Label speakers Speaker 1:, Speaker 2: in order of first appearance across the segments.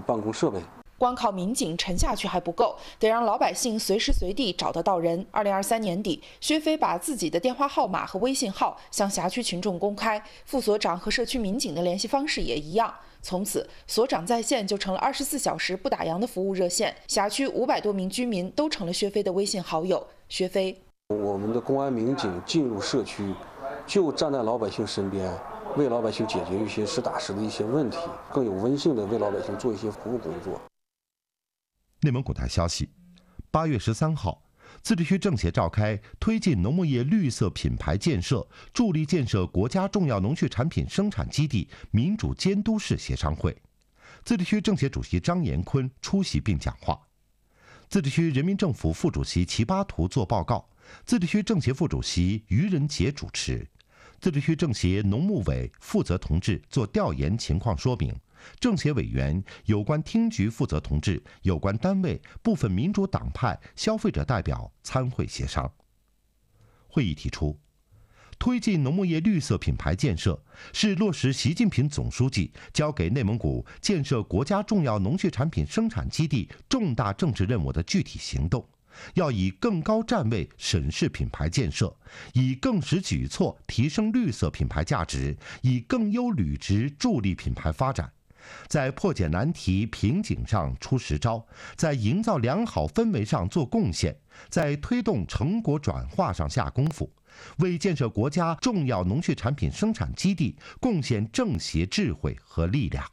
Speaker 1: 办公设备。
Speaker 2: 光靠民警沉下去还不够，得让老百姓随时随地找得到人。2023年底，薛飞把自己的电话号码和微信号向辖区群众公开，副所长和社区民警的联系方式也一样。从此，所长在线就成了24小时不打烊的服务热线。辖区500多名居民都成了薛飞的微信好友。薛飞，
Speaker 1: 我们的公安民警进入社区，就站在老百姓身边，为老百姓解决一些实打实的一些问题，更有温性的为老百姓做一些服务工作。
Speaker 3: 内蒙古台消息，8月13号，自治区政协召开推进农牧业绿色品牌建设、助力建设国家重要农畜产品生产基地民主监督式协商会，自治区政协主席张延坤出席并讲话。自治区人民政府副主席齐巴图作报告，自治区政协副主席于仁杰主持，自治区政协农牧委负责同志做调研情况说明。政协委员、有关厅局负责同志、有关单位、部分民主党派、消费者代表参会协商。会议提出，推进农牧业绿色品牌建设是落实习近平总书记交给内蒙古建设国家重要农畜产品生产基地重大政治任务的具体行动。要以更高站位审视品牌建设，以更实举措提升绿色品牌价值，以更优履职助力品牌发展。在破解难题瓶颈上出实招，在营造良好氛围上做贡献，在推动成果转化上下功夫，为建设国家重要农畜产品生产基地贡献政协智慧和力量。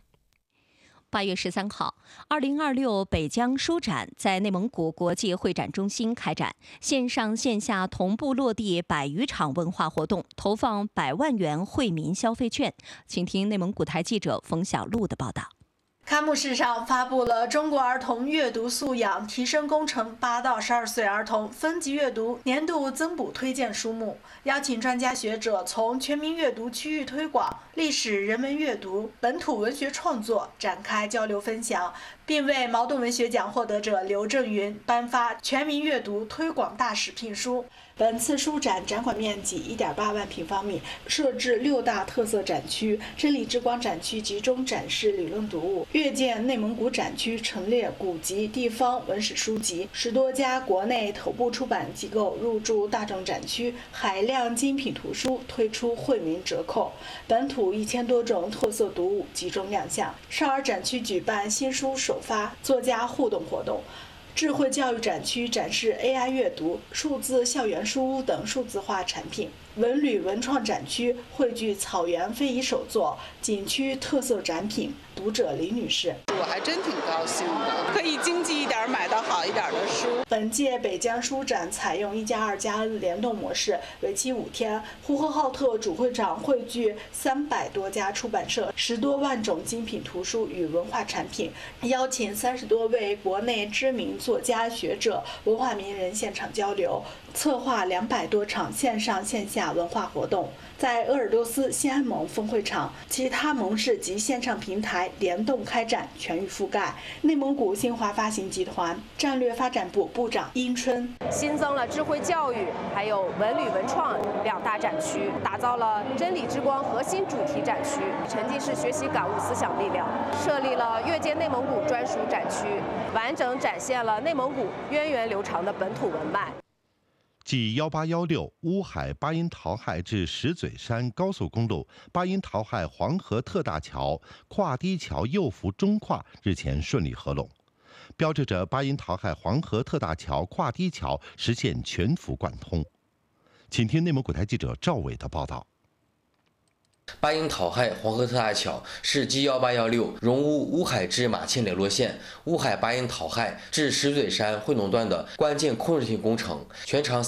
Speaker 4: 8月13号，2026北疆书展在内蒙古国际会展中心开展，线上线下同步落地100余场文化活动，投放100万元惠民消费券。请听内蒙古台记者冯小璐的报道。
Speaker 5: 开幕式上发布了中国儿童阅读素养提升工程8到12岁儿童分级阅读年度增补推荐书目，邀请专家学者从全民阅读区域推广、历史人文阅读、本土文学创作展开交流分享，并为茅盾文学奖获得者刘震云颁发全民阅读推广大使聘书。本次书展展馆面积1.8万平方米，设置6大特色展区，真理之光展区集中展示理论读物，阅见内蒙古展区陈列古籍、地方文史书籍，10多家国内头部出版机构入驻大众展区，海量精品图书推出惠民折扣，本土1000多种特色读物集中亮相。少儿展区举办新书首发、作家互动活动。智慧教育展区展示 AI 阅读、数字校园书屋等数字化产品。文旅文创展区汇聚草原非遗手作、景区特色展品。读者李女士：
Speaker 6: 我还真挺高兴的，可以经济一点买到好一点的书。
Speaker 5: 本届北疆书展采用1+2+N 联动模式，为期5天。呼和浩特主会场汇聚300多家出版社、10多万种精品图书与文化产品，邀请30多位国内知名作家、学者、文化名人现场交流，策划200多场线上线下文化活动。在鄂尔多斯新安盟峰会场，其他盟市及线上平台联动开展，全域覆盖。内蒙古新华发行集团战略发展部部长殷春：
Speaker 7: 新增了智慧教育还有文旅文创2大展区，打造了真理之光核心主题展区，沉浸式学习感悟思想力量，设立了阅见内蒙古专属展区，完整展现了内蒙古源远流长的本土文脉。
Speaker 3: 继1816乌海巴音陶亥至石嘴山高速公路巴音陶亥黄河特大桥跨堤桥右幅中跨日前顺利合拢，标志着巴音陶亥黄河特大桥跨堤桥实现全幅贯通。请听内蒙古台记者赵伟的报道。
Speaker 8: 巴音陶亥黄河特大桥是 G1816 荣乌乌海至马沁联络线、乌海巴音陶亥至石嘴山汇农段的关键控制性工程，全长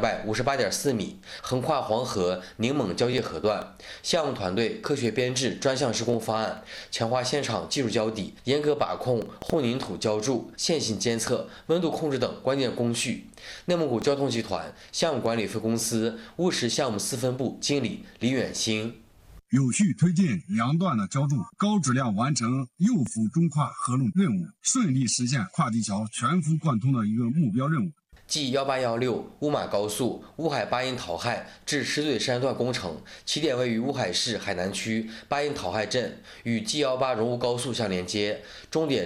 Speaker 8: 4258.4米，横跨黄河宁蒙交界河段。项目团队科学编制专项施工方案，强化现场技术交底，严格把控混凝土浇筑、线性监测、温度控制等关键工序。内蒙古交通集团项目管理分公司乌石项目4分部经理李远兴：
Speaker 9: 有序推进2段的浇筑，高质量完成右幅中跨合拢任务，顺利实现跨堤桥全幅贯通的一个目标任务。
Speaker 8: G1816乌马高速乌海巴音陶亥至石嘴山段工程起点位于乌海市海南区巴音陶亥镇，与 G18荣乌高速相连接，终点